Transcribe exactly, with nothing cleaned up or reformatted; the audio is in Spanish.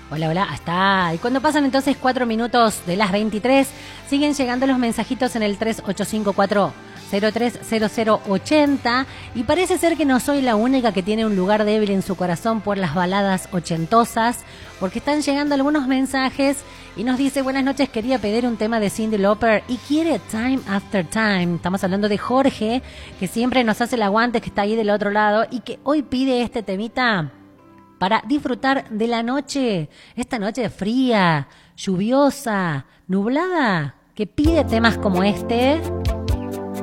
Hola, hola, hasta. Y cuando pasan entonces cuatro minutos de las veintitrés, siguen llegando los mensajitos en el tres ocho cinco cuatro cero tres cero cero ochenta y parece ser que no soy la única que tiene un lugar débil en su corazón por las baladas ochentosas, porque están llegando algunos mensajes y nos dice: buenas noches, quería pedir un tema de Cyndi Lauper y quiere Time After Time. Estamos hablando de Jorge, que siempre nos hace el aguante, que está ahí del otro lado y que hoy pide este temita para disfrutar de la noche, esta noche fría, lluviosa, nublada, que pide temas como este.